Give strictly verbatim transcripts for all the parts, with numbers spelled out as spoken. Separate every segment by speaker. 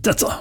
Speaker 1: dette.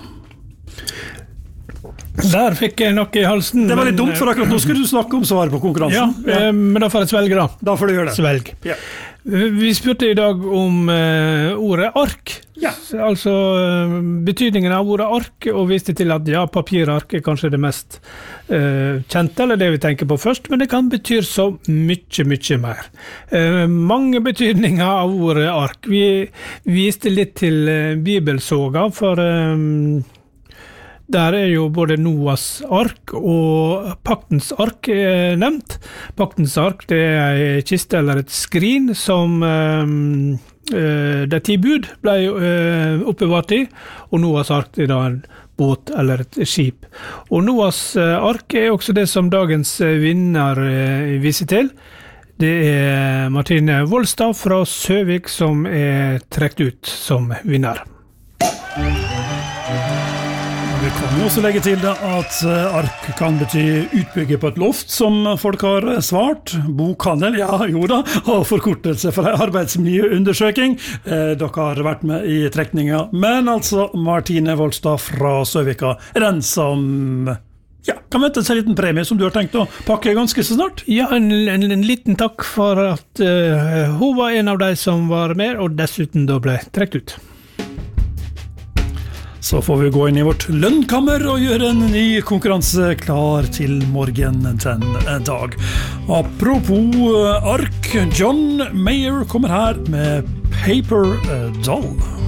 Speaker 2: Der fikk jeg noe i halsen.
Speaker 1: Det var litt dumt, for akkurat nå skulle du snakke om svaret på konkurransen.
Speaker 2: Ja, ja. Men da får jeg svelge da.
Speaker 1: Da får du gjøre det.
Speaker 2: Svelg.
Speaker 1: Ja.
Speaker 2: Vi spurte i dag om uh, ordet ark.
Speaker 1: Ja.
Speaker 2: Altså uh, betydningen av ordet ark, og viste til at ja, papirark er kanskje det mest uh, kjente, eller det vi tenker på først, men det kan bety så mye, mye mer. Uh, mange betydninger av ordet ark. Vi viste litt til uh, bibelsoga, for um, der er jo både Noas ark og paktens ark er nevnt. Paktens ark, det er en kiste eller et skrin som um, uh, de ti bud ble uh, oppbevart i, og Noas ark er da en båt eller et skip. Og Noas uh, ark er også det som dagens vinner uh, viser til. Det er Martine Volstad fra Søvik som er trekt ut som vinner.
Speaker 1: Vi kan jo også legge til det at ark kan bety utbygge på et loft, som folk har svart. Bokhandel, ja, jo da, og forkortelse for en arbeidsmiljøundersøking. Eh, dere har vært med i trekninga, men altså Martine Volstad fra Søvika er den som ja, kan vente seg en liten premie som du har tenkt å pakke ganske så snart.
Speaker 2: Ja, en, en, en liten takk for at uh, hun var en av de som var med, og dessuten da ble trekt ut.
Speaker 1: Så får vi gå inn i vårt lønnkammer og gjøre en ny konkurranse klar til morgen den dag. Apropos ark, John Mayer kommer her med Paper Doll.